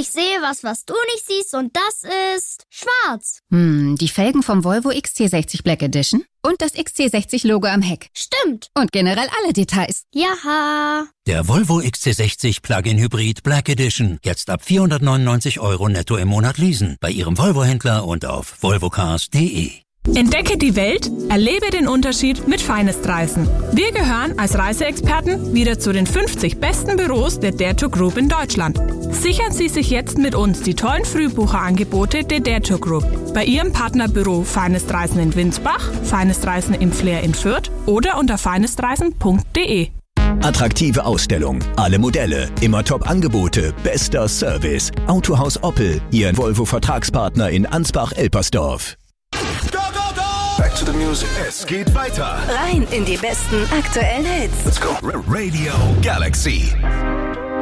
Ich sehe was du nicht siehst und das ist schwarz. Die Felgen vom Volvo XC60 Black Edition und das XC60-Logo am Heck. Stimmt. Und generell alle Details. Jaha. Der Volvo XC60 Plug-in Hybrid Black Edition. Jetzt ab 499 € netto im Monat leasen. Bei Ihrem Volvo-Händler und auf volvocars.de. Entdecke die Welt, erlebe den Unterschied mit Finest Reisen. Wir gehören als Reiseexperten wieder zu den 50 besten Büros der Dare Group in Deutschland. Sichern Sie sich jetzt mit uns die tollen Frühbucherangebote der Dare Group. Bei Ihrem Partnerbüro Finest Reisen in Winsbach, Finest Reisen im Flair in Fürth oder unter finestreisen.de. Attraktive Ausstellung, alle Modelle, immer Top-Angebote, bester Service. Autohaus Oppel, Ihr Volvo-Vertragspartner in Ansbach-Elpersdorf. Back to the music. Es geht weiter. Rein in die besten aktuellen Hits. Let's go. Radio Galaxy.